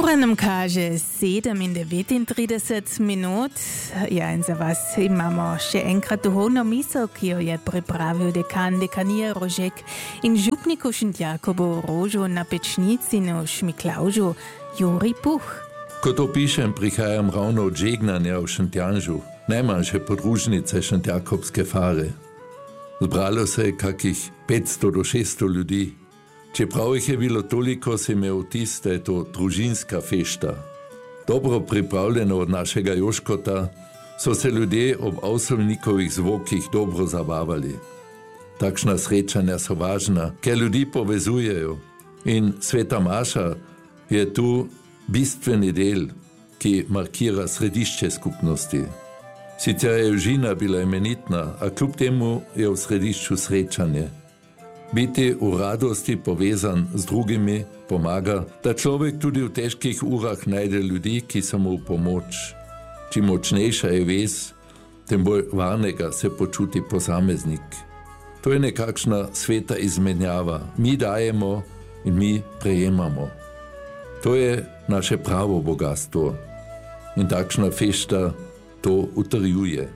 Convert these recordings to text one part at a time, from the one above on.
Ura nam kaže 7:39 minut. Ja, in za vas imamo še enkrat duhovno misel, ki jo je pripravil dekan dekanije Rožek in župnik v Šentjakobu Rožu na Pečnici in v Šmiklaužu Jurij Puh. Ko to pišem, prihajam ravno od žegnanja v Šentjanžu, najmanjše podružnice šentjakobske fare. Zbralo se je kakih 500 do 600 ljudi. Čeprav jih je bilo toliko, se imel vtis, da je to družinska fešta. Dobro pripravljeno od našega Joškota so se ljudje ob avsolnikovih zvokih dobro zabavali. Takšna srečanja so važna, ker ljudi povezujejo. In sveta maša je tu bistveni del, ki markira središče skupnosti. Sicer je Jožina bila imenitna, a kljub temu je v središču srečanje. Biti v radosti povezan z drugimi pomaga, da človek tudi v težkih urah najde ljudi, ki so mu v pomoč. Čim močnejša je vez, tem bolj varnega se počuti posameznik. To je nekakšna sveta izmenjava. Mi dajemo in mi prejemamo. To je naše pravo bogatstvo. In takšna fešta to utrjuje.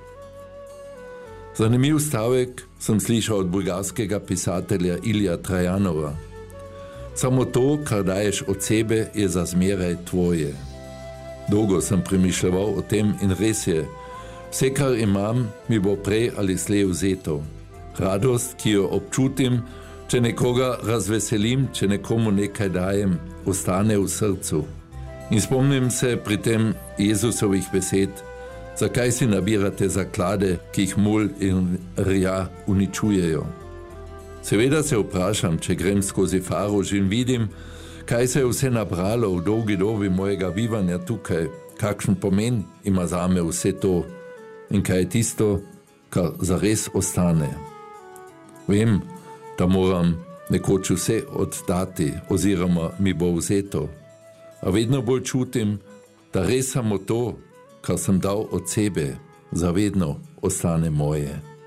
Zanimiv stavek sem slišal od bulgarskega pisatelja Ilija Trajanova. Samo to, kar daješ od sebe, je za zmeraj tvoje. Dolgo sem premišljal o tem in res je, vse, kar imam, mi bo prej ali slej vzeto. Radost, ki jo občutim, če nekoga razveselim, če nekomu nekaj dajem, ostane v srcu. In spomnim se pri tem Jezusovih besed, zakaj si nabirate zaklade, ki jih mul in rja uničujejo. Seveda se vprašam, če grem skozi Farož in vidim, kaj se je vse nabralo v dolgi dobi mojega bivanja tukaj, kakšen pomen ima zame vse to in kaj je tisto, kar zares ostane. Vem, da moram nekoč vse oddati oziroma mi bo vzeto, a vedno bolj čutim, da res samo to, kar sem dal od sebe, zavedno ostane moje.